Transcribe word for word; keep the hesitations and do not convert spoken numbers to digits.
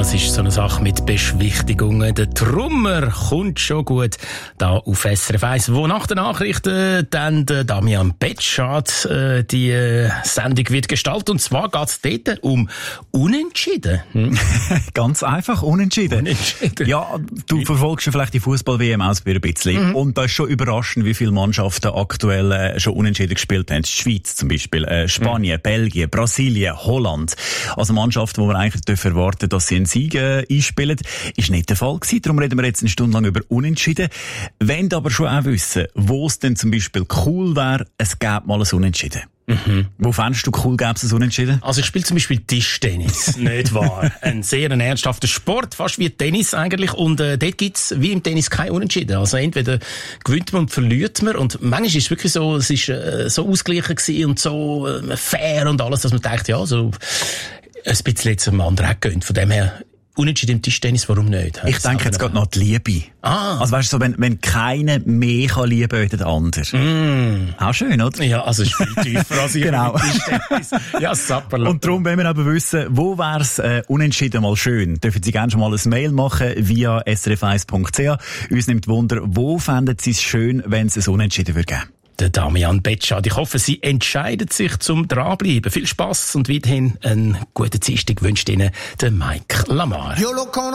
das ist so eine Sache mit Beschwichtigungen. Der Trummer kommt schon gut da auf S R F eins, wo nach den Nachrichten dann der Damian Betschart äh, die äh, Sendung wird gestaltet. Und zwar geht es dort um Unentschieden. Hm? Ganz einfach, Unentschieden. Unentschieden. Ja, du verfolgst ja vielleicht die Fußball-W M auch ein bisschen. Mhm. Und da ist schon überraschend, wie viele Mannschaften aktuell äh, schon Unentschieden gespielt haben. Die Schweiz zum Beispiel, äh, Spanien, mhm. Belgien, Brasilien, Holland. Also Mannschaften, wo man eigentlich dürfen erwarten, dass sie einen Sieg äh, einspielen. Ist nicht der Fall gewesen. Darum reden wir jetzt eine Stunde lang über Unentschieden. Wollen aber schon auch wissen, wo es denn zum Beispiel cool wäre, es gäbe mal ein Unentschieden. Mhm. Wo fändest du cool, gäbe es ein Unentschieden? Also ich spiele zum Beispiel Tischtennis, nicht wahr? Ein sehr ein ernsthafter Sport, fast wie Tennis eigentlich. Und äh, dort gibt's wie im Tennis kein Unentschieden. Also entweder gewinnt man und verliert man. Und manchmal ist es wirklich so, es ist äh, so ausgeglichen gewesen und so äh, fair und alles, dass man denkt, ja, so ein bisschen jetzt am anderen gönnt. Von dem her, Unentschieden im Tischtennis, warum nicht? Ich denke jetzt gerade noch die Liebe. Ah. Also weißt du, so, wenn, wenn keiner mehr kann lieben als der andere. Mm. Auch schön, oder? Ja, also es ist viel tiefer als ich genau. im Tischtennis. Ja, Sapperl. Und darum wollen wir aber wissen, wo wär's äh, unentschieden mal schön? Dürfen Sie gerne schon mal ein Mail machen via s r f eins punkt c h. Uns nimmt Wunder, wo fänden Sie es schön, wenn es ein Unentschieden würde geben? Der Damian Betschart. Ich hoffe, Sie entscheiden sich zum Dranbleiben. Viel Spass und weiterhin einen guten Dienstag wünscht Ihnen der Mike Lamar.